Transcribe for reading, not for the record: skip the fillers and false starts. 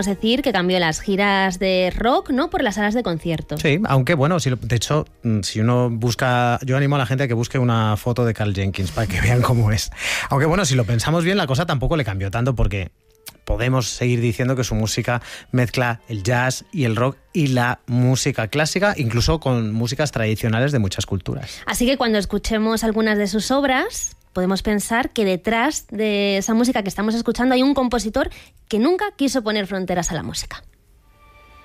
podemos decir que cambió las giras de rock, ¿no?, por las salas de conciertos. Sí, aunque bueno, de hecho, si uno busca, yo animo a la gente a que busque una foto de Karl Jenkins para que vean cómo es. Aunque bueno, si lo pensamos bien, la cosa tampoco le cambió tanto, porque podemos seguir diciendo que su música mezcla el jazz y el rock y la música clásica, incluso con músicas tradicionales de muchas culturas. Así que cuando escuchemos algunas de sus obras, podemos pensar que detrás de esa música que estamos escuchando hay un compositor que nunca quiso poner fronteras a la música.